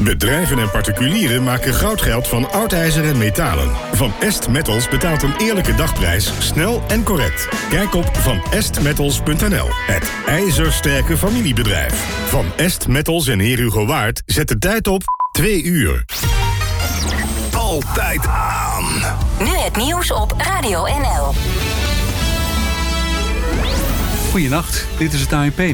Bedrijven en particulieren maken goudgeld van oud ijzer en metalen. Van Est Metals betaalt een eerlijke dagprijs, snel en correct. Kijk op vanestmetals.nl. Het ijzersterke familiebedrijf. Van Est Metals en Heer Hugo Waard zet de tijd op 2 uur. Altijd aan. Nu het nieuws op Radio NL. Goedenacht, dit is het ANP.